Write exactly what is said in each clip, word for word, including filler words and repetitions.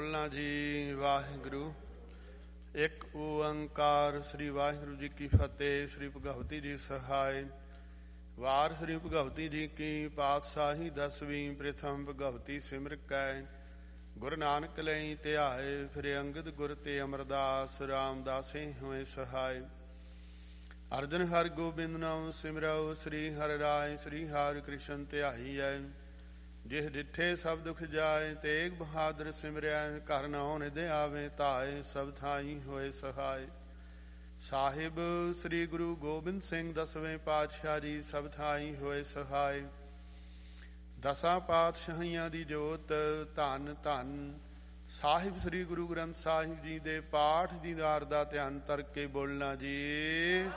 ਬੋਲਣਾ ਜੀ। ਵਾਹਿਗੁਰੂ ਇੱਕ ਓੰਕਾਰ। ਸ੍ਰੀ ਵਾਹਿਗੁਰੂ ਜੀ ਕੀ ਫਤਿਹ। ਸ੍ਰੀ ਭਗਵਤੀ ਜੀ ਸਹਾਇ। ਵਾਰ ਸ੍ਰੀ ਭਗਵਤੀ ਜੀ ਕੀ ਪਾਤਸ਼ਾਹੀ ਦਸਵੀਂ। ਪ੍ਰਥਮ ਭਗਵਤੀ ਸਿਮਰ ਕੈ ਗੁਰੂ ਨਾਨਕ ਲਈ ਧਿਆਏ। ਫਿਰ ਅੰਗਦ ਗੁਰ ਤੇ ਅਮਰਦਾਸ ਰਾਮਦਾਸੇ ਹੋਏ ਸਹਾਇ। ਅਰਜਨ ਹਰਿ ਗੋਬਿੰਦ ਨਾਮ ਸਿਮਰਉ। ਸ੍ਰੀ ਹਰਿ ਰਾਇ ਸ੍ਰੀ ਹਰਿ ਕ੍ਰਿਸ਼ਨ ਧਿਆਈਐ। ਜਿਸ ਡਿਠੇ ਸਭ ਦੁਖ ਜਾਏ। ਤੇਗ ਬਹਾਦਰ ਸਿਮਰਿਆ। ਘਰ ਨਾਉ ਨਿਧ ਆਵੇ ਧਾਏ। ਸਭ ਥਾਈ ਹੋਏ ਸਹਾਇ। ਸਾਹਿਬ ਸ੍ਰੀ ਗੁਰੂ ਗੋਬਿੰਦ ਸਿੰਘ ਦਸਵੇਂ ਪਾਤਸ਼ਾਹ ਜੀ ਸਭ ਥਾਈ ਹੋਏ ਸਹਾਇ। ਦਸਾਂ ਪਾਤਸ਼ਾਹੀਆਂ ਦੀ ਜੋਤ ਧੰਨ ਧੰਨ ਸਾਹਿਬ ਸ੍ਰੀ ਗੁਰੂ ਗ੍ਰੰਥ ਸਾਹਿਬ ਜੀ ਦੇ ਪਾਠ ਦੀਦਾਰ ਦਾ ਧਿਆਨ ਧਰ ਕੇ ਬੋਲਣਾ ਜੀ।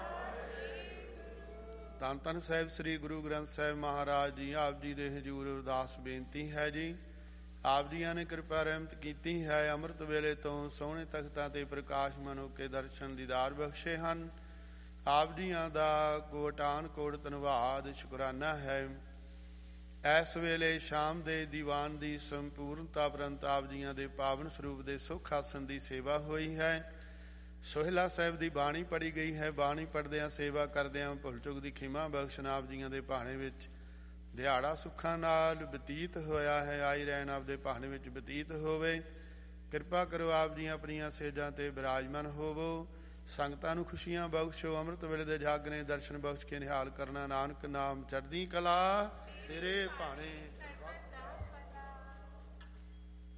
ਧੰਨ ਧੰਨ ਸਾਹਿਬ ਸ੍ਰੀ ਗੁਰੂ ਗ੍ਰੰਥ ਸਾਹਿਬ ਮਹਾਰਾਜ ਜੀ ਆਪ ਜੀ ਦੇ ਹਜ਼ੂਰ ਅਰਦਾਸ ਬੇਨਤੀ ਹੈ ਜੀ। ਆਪ ਜੀਆਂ ਨੇ ਕਿਰਪਾ ਰਹਿਮਤ ਕੀਤੀ ਹੈ। ਅੰਮ੍ਰਿਤ ਵੇਲੇ ਤੋਂ ਸੋਹਣੇ ਤਖਤਾਂ ਤੇ ਪ੍ਰਕਾਸ਼ਮਾਨ ਹੋ ਕੇ ਦਰਸ਼ਨ ਦੀਦਾਰ ਬਖਸ਼ੇ ਹਨ। ਆਪ ਜੀਆਂ ਦਾ ਕੋਟਾਨ ਕੋਟ ਧੰਨਵਾਦ ਸ਼ੁਕਰਾਨਾ ਹੈ। ਇਸ ਵੇਲੇ ਸ਼ਾਮ ਦੇ ਦੀਵਾਨ ਦੀ ਸੰਪੂਰਨਤਾ ਉਪਰੰਤ ਆਪ ਜੀਆਂ ਦੇ ਪਾਵਨ ਸਰੂਪ ਦੇ ਸੁੱਖ ਆਸਨ ਦੀ ਸੇਵਾ ਹੋਈ ਹੈ। ਸੋਹਿਲਾ ਸਾਹਿਬ ਦੀ ਬਾਣੀ ਪੜ੍ਹੀ ਗਈ ਹੈ। ਬਾਣੀ ਪੜ੍ਹਦਿਆਂ ਸੇਵਾ ਕਰਦਿਆਂ ਭੁੱਲ ਚੁੱਕ ਦੀ ਖਿਮਾ ਬਖਸ਼ਣ ਆਪ ਜੀਆਂ ਦੇ ਭਾਣੇ ਵਿੱਚ ਦਿਹਾੜਾ ਸੁੱਖਾਂ ਨਾਲ ਬਤੀਤ ਹੋਇਆ ਹੈ। ਆਈ ਰਹਿਣ ਆਪਦੇ ਭਾਣੇ ਵਿੱਚ ਬਤੀਤ ਹੋਵੇ। ਕਿਰਪਾ ਕਰੋ ਆਪ ਜੀਆਂ ਆਪਣੀਆਂ ਸੇਜਾਂ ਤੇ ਬਿਰਾਜਮਾਨ ਹੋਵੋ। ਸੰਗਤਾਂ ਨੂੰ ਖੁਸ਼ੀਆਂ ਬਖਸ਼ੋ। ਅੰਮ੍ਰਿਤ ਵੇਲੇ ਦੇ ਜਾਗਨੇ ਦਰਸ਼ਨ ਬਖਸ਼ ਕੇ ਨਿਹਾਲ ਕਰਨਾ। ਨਾਨਕ ਨਾਮ ਚੜ੍ਹਦੀ ਕਲਾ ਤੇਰੇ ਭਾਣੇ।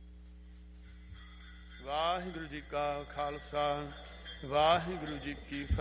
ਵਾਹਿਗੁਰੂ ਜੀ ਕਾ ਖਾਲਸਾ ਵਾਹਿਗੁਰੂ ਜੀ ਕੀ ਫਤਿਹ।